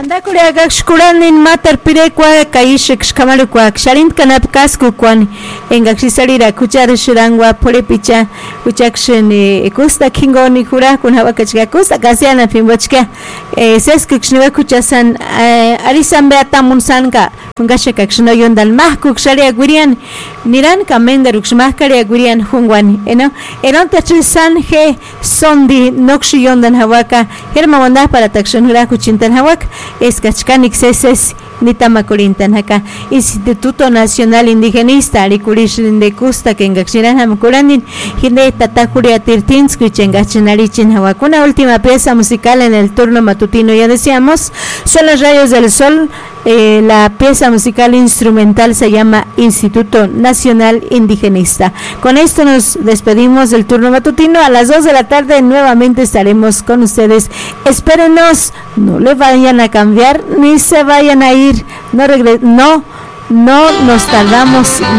Andakuriaga shkuranin matar pirekwa kaishik shkamalukwa ksharint kanapkasku kwan engaksisarira kuchar shirangwa porepicha kuchakshin kusta kingoni kura kunhawa kachka kusta kasiana pimbochka seskikshniwa kuchasan arisan beata munsanka kungasha kakshno yondal mahku ksharia gurian niran kamenda ruksmahkaria gurian hungwani enon tachisan he sondi nokshi yondan hawaka herma wanda para takshanura kuchintan hawak Escachcanic Ceses Nitamacorintan acá Instituto Nacional Indigenista Arikurishin de Custa que engaxiran Hamkuranin Hinde Tatakuria Tirtinsky Chengachinarichin Hawak. Una última pieza musical en el turno matutino, ya decíamos, son los rayos del sol. La pieza musical instrumental se llama Instituto Nacional Indigenista. Con esto nos despedimos del turno matutino. A las 2 de la tarde nuevamente estaremos con ustedes. Espérenos, no le vayan a cambiar ni se vayan a ir. No nos tardamos